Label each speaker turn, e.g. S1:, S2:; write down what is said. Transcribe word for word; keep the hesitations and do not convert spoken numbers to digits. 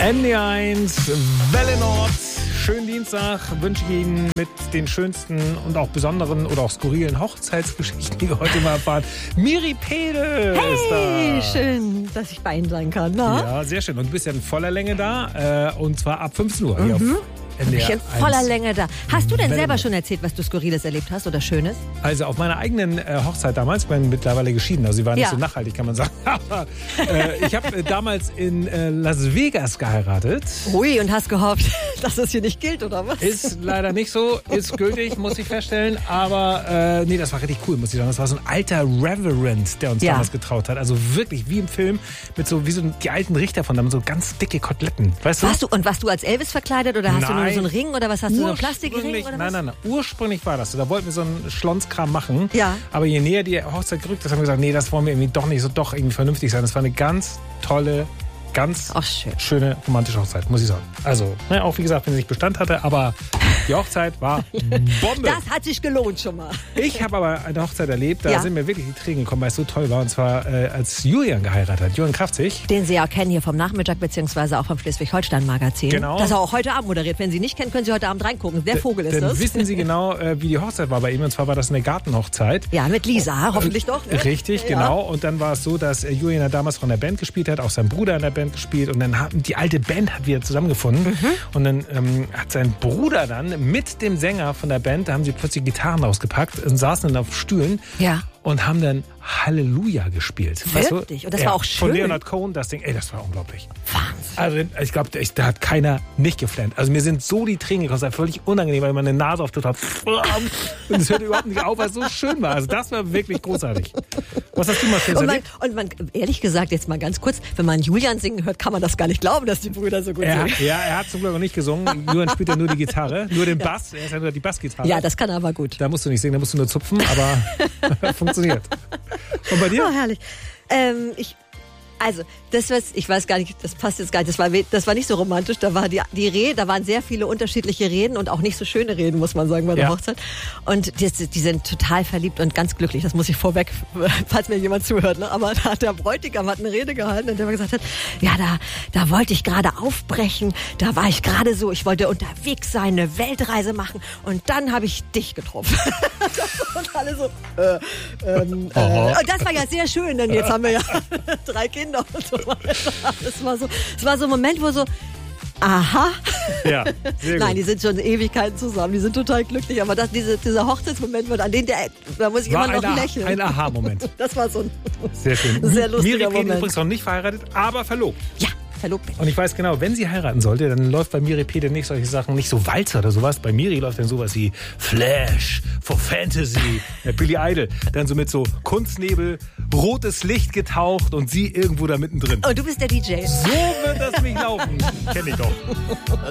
S1: N D eins, Welle Nord. Schönen Dienstag wünsche ich Ihnen mit den schönsten und auch besonderen oder auch skurrilen Hochzeitsgeschichten, die wir heute mal erfahren. Miri Pede
S2: hey,
S1: ist da.
S2: Schön, dass ich bei Ihnen sein kann. Na?
S1: Ja, sehr schön. Und du bist ja in voller Länge da, äh, und zwar ab fünfzehn Uhr. Hier
S2: Mhm.
S1: auf N D R
S2: Ich bin in voller
S1: eins.
S2: Länge da. Hast du denn
S1: Welle
S2: selber
S1: Nord.
S2: schon erzählt, was du Skurriles erlebt hast oder Schönes?
S1: Also auf meiner eigenen äh, Hochzeit damals, ich bin mittlerweile geschieden, also sie war nicht
S2: Ja.
S1: so nachhaltig, kann man sagen. Aber äh, ich habe äh, damals in äh, Las Vegas geheiratet.
S2: Ui, und hast gehofft, dass das hier nicht gilt, oder was?
S1: Ist leider nicht so, ist gültig, muss ich feststellen. Aber äh, nee, das war richtig cool, muss ich sagen. Das war so ein alter Reverend, der uns
S2: Ja.
S1: damals getraut hat. Also wirklich wie im Film, mit so wie so die alten Richter von damals, so ganz dicke Koteletten. Weißt du?
S2: Warst du, und warst du als Elvis verkleidet oder hast du nur
S1: Nein.
S2: so einen Ring oder was hast du, so einen Plastikring
S1: Ursprünglich-
S2: oder
S1: Nein,
S2: was?
S1: nein, nein. Ursprünglich war das so. Da wollten wir so einen Schlonzkram machen.
S2: Ja.
S1: Aber je näher die Hochzeit gerückt ist, haben wir gesagt, nee, das wollen wir irgendwie doch nicht so doch irgendwie vernünftig sein. Das war eine ganz tolle, ganz
S2: Ach, schön.
S1: schöne romantische Hochzeit, muss ich sagen. Also, ne, auch wie gesagt, wenn sie nicht Bestand hatte, aber die Hochzeit war Bombe.
S2: Das hat sich gelohnt schon mal.
S1: Ich habe aber eine Hochzeit erlebt, da
S2: Ja.
S1: sind mir wirklich die Tränen gekommen, weil es so toll war. Und zwar äh, als Julian geheiratet hat. Julian Kraftzig.
S2: Den Sie ja kennen hier vom Nachmittag beziehungsweise auch vom Schleswig-Holstein-Magazin.
S1: Genau.
S2: Das er auch heute Abend moderiert. Wenn Sie nicht kennen, können Sie heute Abend reingucken. Der Vogel ist
S1: Dann
S2: das.
S1: wissen Sie genau, äh, wie die Hochzeit war bei ihm. Und zwar war das eine Gartenhochzeit.
S2: Ja, mit Lisa, hoffentlich doch. Ne?
S1: Richtig,
S2: Ja.
S1: genau. Und dann war es so, dass äh, Julian ja damals von der Band gespielt hat, auch sein Bruder in der Band gespielt. Und dann hat die alte Band hat wieder zusammengefunden.
S2: Mhm.
S1: Und dann ähm, hat sein Bruder dann mit dem Sänger von der Band, da haben sie plötzlich Gitarren ausgepackt und saßen dann auf Stühlen.
S2: Ja.
S1: Und haben dann Halleluja gespielt. Weißt du?
S2: Wirklich? Und das
S1: Ja,
S2: war auch
S1: Von
S2: schön.
S1: Leonard Cohen, das Ding, ey, das war unglaublich.
S2: Wahnsinn.
S1: Also ich glaube, da hat keiner nicht geflennt. Also mir sind so die Tränen gekommen, das war völlig unangenehm, weil meine Nase auftritt hat. Und es hörte überhaupt nicht auf, weil es so schön war. Also das war wirklich großartig. Was hast du mal für
S2: Und man,
S1: erlebt?
S2: und man, ehrlich gesagt, jetzt mal ganz kurz, wenn man Julian singen hört, kann man das gar nicht glauben, dass die Brüder so gut
S1: Er,
S2: sind.
S1: ja, er hat zum Glück auch nicht gesungen. Julian spielt ja nur die Gitarre, nur den Bass. Er ist ja nur die Bassgitarre.
S2: Ja, das kann er aber gut.
S1: Da musst du nicht singen, da musst du nur zupfen, aber funktioniert. Und bei dir?
S2: Oh, herrlich. Ähm, ich, also, das was, ich weiß gar nicht, das passt jetzt gar nicht, das war, we- das war nicht so romantisch, da war die, die Rede, da waren sehr viele unterschiedliche Reden und auch nicht so schöne Reden, muss man sagen, bei der
S1: Ja.
S2: Hochzeit. Und die, die sind total verliebt und ganz glücklich, das muss ich vorweg, falls mir jemand zuhört, ne? Aber da hat der Bräutigam hat eine Rede gehalten, in der er gesagt hat, ja, da, da wollte ich gerade aufbrechen, da war ich gerade so, ich wollte unterwegs sein, eine Weltreise machen und dann habe ich dich getroffen. Und alle so, äh, ähm, äh,
S1: Aha.
S2: und das war ja sehr schön, denn jetzt haben wir ja drei Kinder und so weiter. Es war so, es war so ein Moment, wo so, aha.
S1: Ja, sehr gut.
S2: Nein, die sind schon Ewigkeiten zusammen, die sind total glücklich, aber das, diese, dieser Hochzeitsmoment, wird an den, der, da muss ich
S1: War
S2: immer noch
S1: ein,
S2: lächeln.
S1: ein Aha-Moment.
S2: Das war so ein
S1: Sehr schön.
S2: sehr lustiger
S1: Miri Pede
S2: Moment.
S1: übrigens noch nicht verheiratet, aber verlobt.
S2: Ja, verlobt bin ich.
S1: Und ich weiß genau, wenn sie heiraten sollte, dann läuft bei Miri Pede nicht solche Sachen, nicht so Walzer oder sowas. Bei Miri läuft dann sowas wie Flash for Fantasy, äh, Billy Idol. Dann so mit so Kunstnebel, rotes Licht getaucht und sie irgendwo da mittendrin.
S2: Und du bist der D J.
S1: So wird das nicht laufen. Kenn ich doch.